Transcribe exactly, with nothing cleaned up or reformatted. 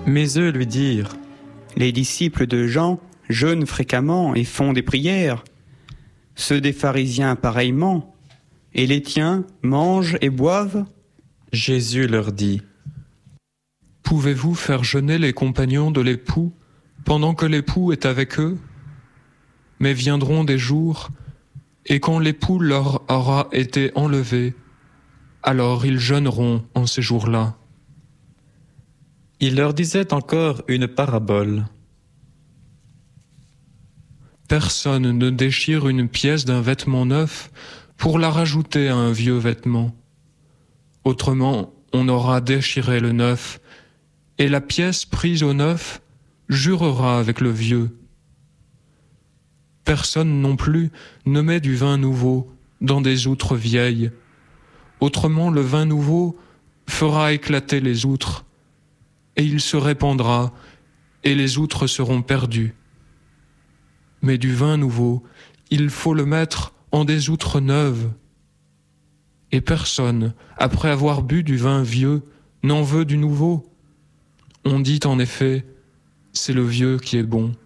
Mais eux lui dirent: les disciples de Jean jeûnent fréquemment et font des prières. Ceux des pharisiens pareillement. Et les tiens mangent et boivent? Jésus leur dit: Pouvez-vous faire jeûner les compagnons de l'époux pendant que l'époux est avec eux? Mais viendront des jours, et quand l'époux leur aura été enlevé, alors ils jeûneront en ces jours-là. Il leur disait encore une parabole. Personne ne déchire une pièce d'un vêtement neuf pour la rajouter à un vieux vêtement. Autrement, on aura déchiré le neuf, et la pièce prise au neuf jurera avec le vieux. Personne non plus ne met du vin nouveau dans des outres vieilles. Autrement, le vin nouveau fera éclater les outres, et il se répandra, et les outres seront perdues. Mais du vin nouveau, il faut le mettre en des outres neuves. Et personne, après avoir bu du vin vieux, n'en veut du nouveau. On dit en effet, c'est le vieux qui est bon.